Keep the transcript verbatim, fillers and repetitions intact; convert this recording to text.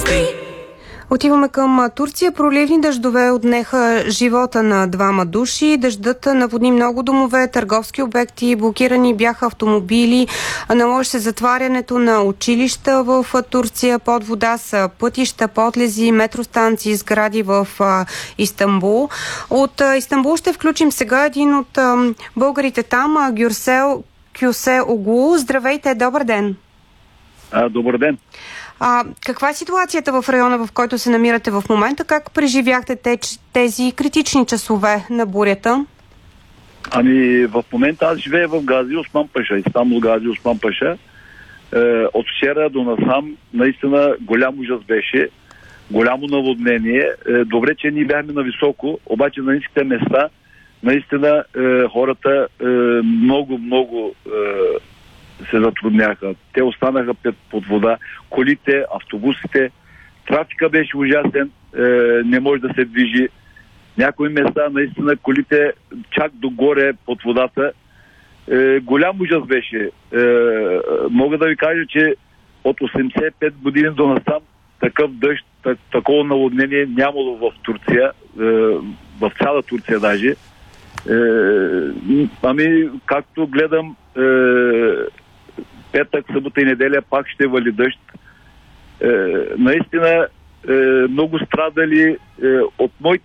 Отиваме към Турция. Проливни дъждове отнеха живота на двама души. Дъждът наводни много домове, търговски обекти, блокирани бяха автомобили. Наложи се затварянето на училища в Турция. Под вода са пътища, подлези, метростанции, сгради в Истанбул. От Истанбул ще включим сега един от българите там, Гюрсел Кюсеоглу. Здравейте, добър ден! А, добър ден! А, каква е ситуацията в района, в който се намирате в момента? Как преживяхте тези критични часове на бурята? Ами, в момента аз живея в Гази Осман Паша, Истанбул Гази Осман Паша. Е, от вчера до насам наистина голям ужас беше, голямо наводнение. Е, добре, че ние бяхме на високо, обаче на ниските места наистина е, хората е, много, много е, се затрудняха. Те останаха под вода. Колите, автобусите, трафика беше ужасен, е, не може да се движи. Някои места, наистина, колите чак догоре под водата. Е, голям ужас беше. Е, мога да ви кажа, че от осемдесет и пет години до насам такъв дъжд, так, такова наводнение нямало в Турция, е, в цяла Турция даже. Е, ами, както гледам, е, петък, събота и неделя пак ще вали дъжд. Е, наистина е, много страдали. Е, от моите